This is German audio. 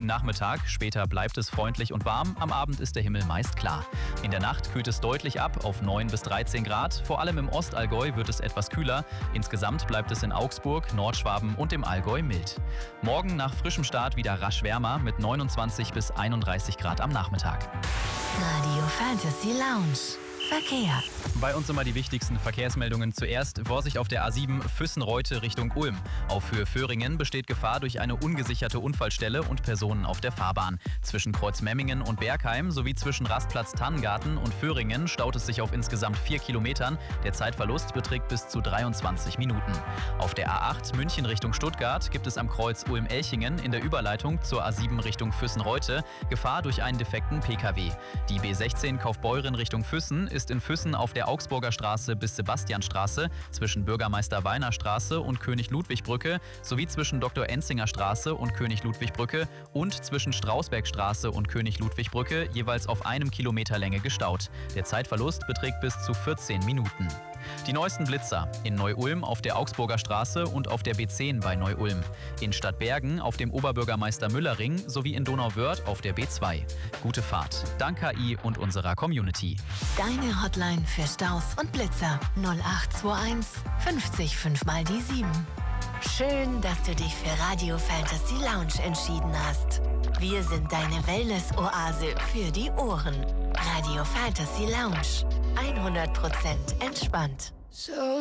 Nachmittag. Später bleibt es freundlich und warm. Am Abend ist der Himmel meist klar. In der Nacht kühlt es deutlich ab auf 9 bis 13 Grad. Vor allem im Ostallgäu wird es etwas kühler. Insgesamt bleibt es in Augsburg, Nordschwaben und im Allgäu mild. Morgen nach frischem Start wieder rasch wärmer mit 29 bis 31 Grad am Nachmittag. Radio Fantasy Lounge. Verkehr. Bei uns immer die wichtigsten Verkehrsmeldungen. Zuerst Vorsicht auf der A7 Füssen-Reute Richtung Ulm. Auf Höhe Föhringen besteht Gefahr durch eine ungesicherte Unfallstelle und Personen auf der Fahrbahn. Zwischen Kreuzmemmingen und Bergheim sowie zwischen Rastplatz Tannengarten und Föhringen staut es sich auf insgesamt 4 Kilometern. Der Zeitverlust beträgt bis zu 23 Minuten. Auf der A8 München Richtung Stuttgart gibt es am Kreuz Ulm-Elchingen in der Überleitung zur A7 Richtung Füssen-Reute Gefahr durch einen defekten Pkw. Die B16 Kaufbeuren Richtung Füssen ist in Füssen auf der Augsburger Straße bis Sebastianstraße, zwischen Bürgermeister-Weiner Straße und König-Ludwig-Brücke sowie zwischen Dr. Enzinger Straße und König-Ludwig-Brücke und zwischen Strausbergstraße und König-Ludwig-Brücke jeweils auf 1 Kilometer Länge gestaut. Der Zeitverlust beträgt bis zu 14 Minuten. Die neuesten Blitzer in Neu-Ulm auf der Augsburger Straße und auf der B10 bei Neu-Ulm. In Stadtbergen auf dem Oberbürgermeister-Müller-Ring sowie in Donauwörth auf der B2. Gute Fahrt. Dank KI und unserer Community. Deine Hotline für Staus und Blitzer 0821 50 5 mal die 7. Schön, dass du dich für Radio Fantasy Lounge entschieden hast. Wir sind deine Wellness-Oase für die Ohren. Radio Fantasy Lounge. 100% entspannt.